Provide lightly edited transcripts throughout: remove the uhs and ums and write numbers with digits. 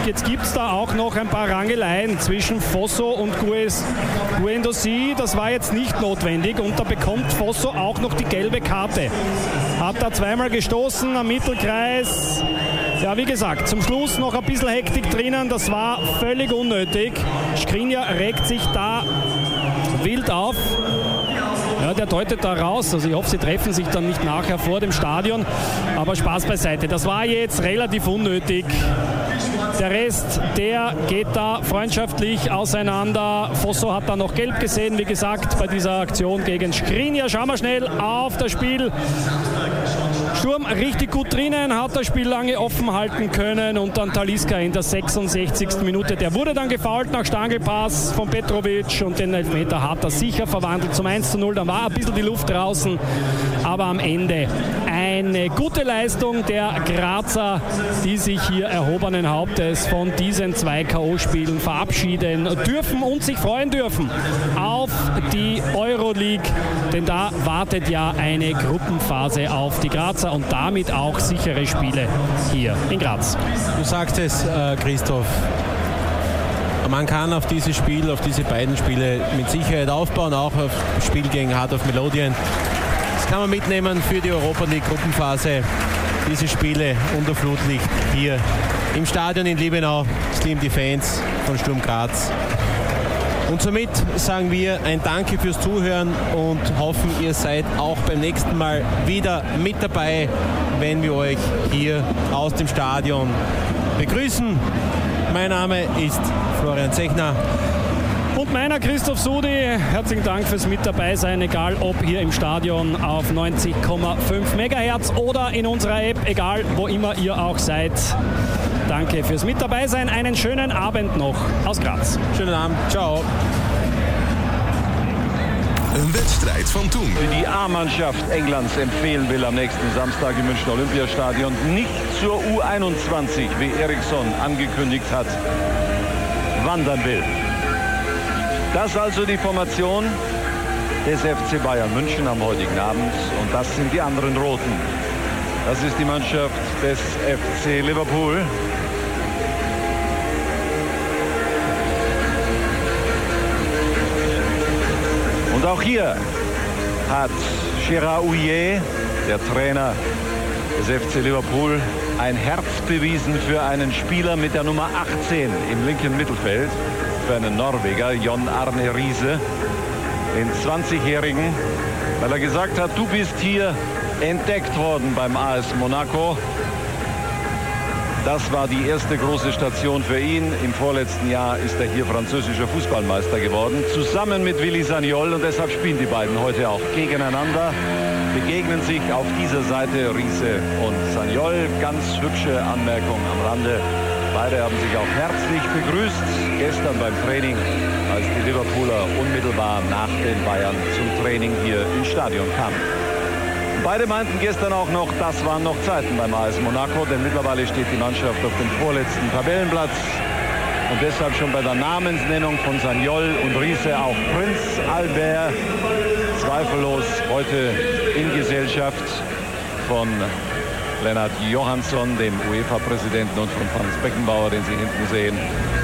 Jetzt gibt es da auch noch ein paar Rangeleien zwischen Fosso und Guendouzi. Das war jetzt nicht notwendig und da bekommt Fosso auch noch die gelbe Karte. Hat da zweimal gestoßen am Mittelkreis. Ja, wie gesagt, zum Schluss noch ein bisschen Hektik drinnen. Das war völlig unnötig. Skriniar regt sich da wild auf. Ja, der deutet da raus. Also ich hoffe, sie treffen sich dann nicht nachher vor dem Stadion. Aber Spaß beiseite. Das war jetzt relativ unnötig. Der Rest, der geht da freundschaftlich auseinander. Fosso hat da noch gelb gesehen, wie gesagt, bei dieser Aktion gegen Skriniar. Schauen wir schnell auf das Spiel. Sturm richtig gut drinnen, hat das Spiel lange offen halten können und dann Talisca in der 66. Minute. Der wurde dann gefoult nach Stangelpass von Petrovic und den Elfmeter hat er sicher verwandelt zum 1:0. Dann war ein bisschen die Luft draußen, aber am Ende eine gute Leistung der Grazer, die sich hier erhobenen Hauptes von diesen 2 K.O.-Spielen verabschieden dürfen und sich freuen dürfen auf die Euroleague, denn da wartet ja eine Gruppenphase auf die Grazer und damit auch sichere Spiele hier in Graz. Du sagst es, Christoph. Man kann auf dieses Spiel, auf diese beiden Spiele mit Sicherheit aufbauen, auch auf das Spiel gegen Heart of Melodien. Das kann man mitnehmen für die Europa League Gruppenphase. Diese Spiele unter Flutlicht hier im Stadion in Liebenau. Das lieben die Fans von Sturm Graz. Und somit sagen wir ein Danke fürs Zuhören und hoffen, ihr seid auch beim nächsten Mal wieder mit dabei, wenn wir euch hier aus dem Stadion begrüßen. Mein Name ist Florian Zechner. Und meiner Christoph Sudi, herzlichen Dank fürs mit dabei sein, egal ob hier im Stadion auf 90,5 MHz oder in unserer App, egal wo immer ihr auch seid. Danke fürs mit dabei sein, einen schönen Abend noch aus Graz. Schönen Abend, ciao. Een wedstrijd van toen. Die A-Mannschaft Englands empfehlen will am nächsten Samstag im Münchner Olympiastadion nicht zur U21, wie Eriksson angekündigt hat, wandern will. Das also die Formation des FC Bayern München am heutigen Abend und das sind die anderen Roten. Das ist die Mannschaft des FC Liverpool. Und auch hier hat Gérard Houllier, der Trainer des FC Liverpool, ein Herz bewiesen für einen Spieler mit der Nummer 18 im linken Mittelfeld, für einen Norweger, Jon Arne Riise, den 20-Jährigen, weil er gesagt hat, du bist hier entdeckt worden beim AS Monaco. Das war die erste große Station für ihn. Im vorletzten Jahr ist er hier französischer Fußballmeister geworden, zusammen mit Willy Sagnol. Und deshalb spielen die beiden heute auch gegeneinander, begegnen sich auf dieser Seite Riise und Sagnol. Ganz hübsche Anmerkung am Rande. Beide haben sich auch herzlich begrüßt, gestern beim Training, als die Liverpooler unmittelbar nach den Bayern zum Training hier ins Stadion kamen. Beide meinten gestern auch noch, das waren noch Zeiten beim AS Monaco, denn mittlerweile steht die Mannschaft auf dem vorletzten Tabellenplatz. Und deshalb schon bei der Namensnennung von Sagnol und Riise auch Prinz Albert zweifellos heute in Gesellschaft von Lennart Johansson, dem UEFA-Präsidenten, und von Franz Beckenbauer, den Sie hinten sehen.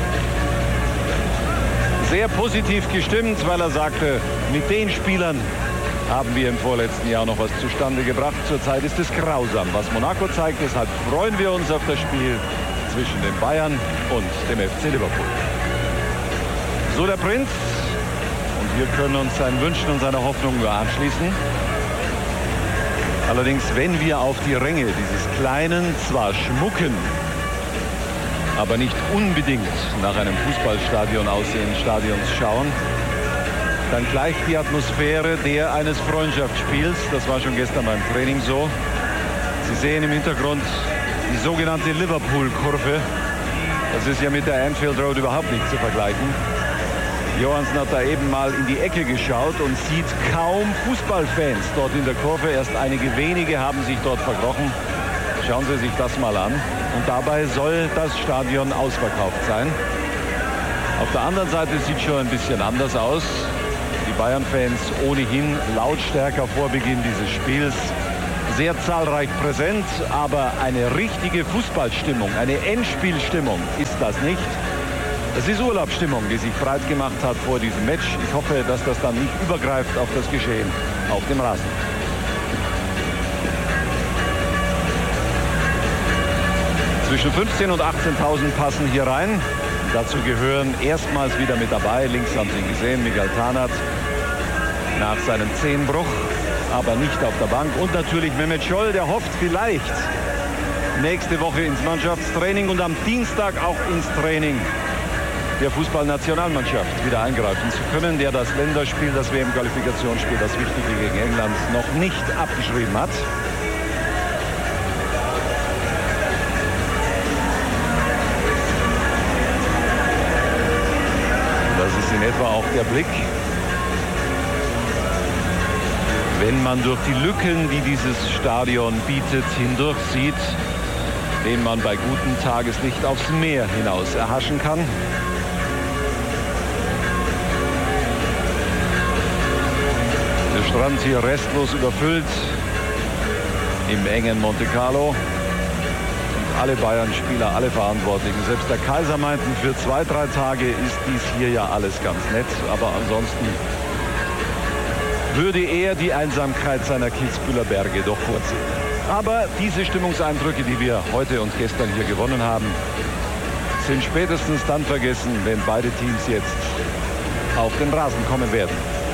Sehr positiv gestimmt, weil er sagte, mit den Spielern haben wir im vorletzten Jahr noch was zustande gebracht. Zurzeit ist es grausam, was Monaco zeigt. Deshalb freuen wir uns auf das Spiel zwischen den Bayern und dem FC Liverpool. So der Prinz. Und wir können uns seinen Wünschen und seiner Hoffnung nur anschließen. Allerdings, wenn wir auf die Ränge dieses kleinen, zwar schmucken, aber nicht unbedingt nach einem Fußballstadion aussehenden Stadions schauen, dann gleicht die Atmosphäre der eines Freundschaftsspiels. Das war schon gestern beim Training so. Sie sehen im Hintergrund die sogenannte Liverpool-Kurve. Das ist ja mit der Anfield Road überhaupt nicht zu vergleichen. Johansson hat da eben mal in die Ecke geschaut und sieht kaum Fußballfans dort in der Kurve. Erst einige wenige haben sich dort verkrochen. Schauen Sie sich das mal an. Und dabei soll das Stadion ausverkauft sein. Auf der anderen Seite sieht schon ein bisschen anders aus. Die Bayern-Fans ohnehin lautstärker vor Beginn dieses Spiels sehr zahlreich präsent, aber eine richtige Fußballstimmung, eine Endspielstimmung ist das nicht. Es ist Urlaubsstimmung, die sich breit gemacht hat vor diesem Match. Ich hoffe, dass das dann nicht übergreift auf das Geschehen auf dem Rasen. Zwischen 15.000 und 18.000 passen hier rein. Dazu gehören erstmals wieder mit dabei, links haben Sie gesehen, Miguel Tanat nach seinem Zehenbruch, aber nicht auf der Bank. Und natürlich Mehmet Scholl, der hofft vielleicht nächste Woche ins Mannschaftstraining und am Dienstag auch ins Training der Fußballnationalmannschaft wieder eingreifen zu können, der das Länderspiel, das WM-Qualifikationsspiel, das Wichtige gegen England noch nicht abgeschrieben hat. Das ist in etwa auch der Blick, wenn man durch die Lücken, die dieses Stadion bietet, hindurch sieht, den man bei gutem Tageslicht aufs Meer hinaus erhaschen kann. Der Strand hier restlos überfüllt im engen Monte Carlo. Und alle Bayern-Spieler, alle Verantwortlichen, selbst der Kaiser meinten, für 2-3 Tage ist dies hier ja alles ganz nett. Aber ansonsten würde er die Einsamkeit seiner Kitzbüheler Berge doch vorziehen. Aber diese Stimmungseindrücke, die wir heute und gestern hier gewonnen haben, sind spätestens dann vergessen, wenn beide Teams jetzt auf den Rasen kommen werden.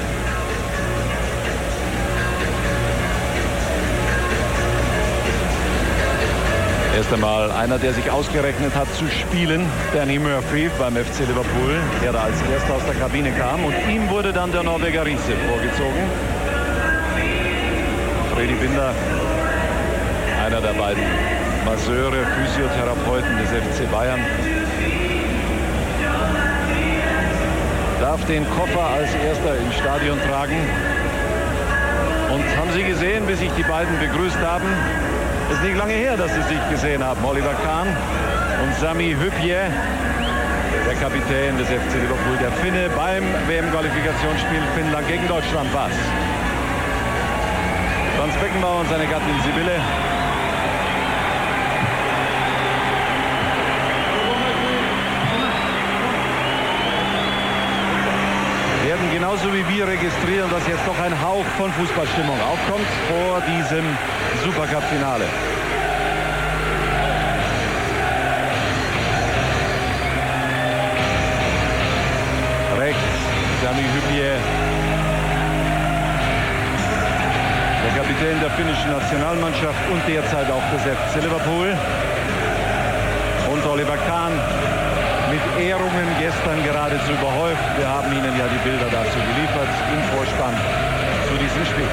Erst einmal einer, der sich ausgerechnet hat zu spielen, Danny Murphy beim FC Liverpool, der da als erster aus der Kabine kam. Und ihm wurde dann der Norweger Riise vorgezogen. Freddy Binder, einer der beiden Masseure, Physiotherapeuten des FC Bayern, darf den Koffer als erster ins Stadion tragen. Und haben Sie gesehen, wie sich die beiden begrüßt haben? Es ist nicht lange her, dass sie sich gesehen haben. Oliver Kahn und Sami Hyypiä, der Kapitän des FC Liverpool, der Finne beim WM-Qualifikationsspiel Finnland gegen Deutschland war. Franz Beckenbauer und seine Gattin Sibylle. Werden genauso wie wir registrieren, dass jetzt doch ein Hauch von Fußballstimmung aufkommt vor diesem Supercup-Finale. Rechts Sami Hyypiä, der Kapitän der finnischen Nationalmannschaft und derzeit auch des FC Liverpool. Und Oliver Kahn, mit Ehrungen gestern geradezu überhäuft. Wir haben Ihnen ja die Bilder dazu geliefert im Vorspann zu diesem Spiel.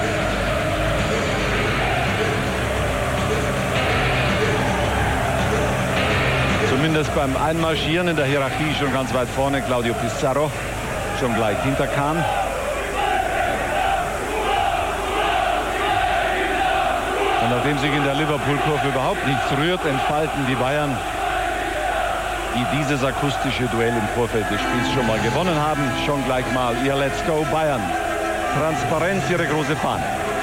Zumindest beim Einmarschieren in der Hierarchie schon ganz weit vorne Claudio Pizarro, schon gleich hinter Kahn. Und nachdem sich in der Liverpool-Kurve überhaupt nichts rührt, entfalten die Bayern, die dieses akustische Duell im Vorfeld des Spiels schon mal gewonnen haben, schon gleich mal ihr Let's Go Bayern. Transparenz, ihre große Fahne.